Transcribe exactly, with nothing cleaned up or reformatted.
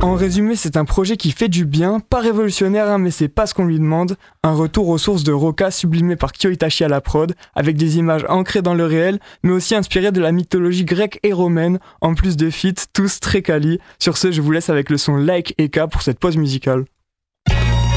En résumé, c'est un projet qui fait du bien, pas révolutionnaire hein, mais c'est pas ce qu'on lui demande. Un retour aux sources de Roca sublimé par Kyo Itachi à la prod, avec des images ancrées dans le réel, mais aussi inspirées de la mythologie grecque et romaine, en plus de feats, tous très quali. Sur ce, je vous laisse avec le son Like Eka pour cette pause musicale.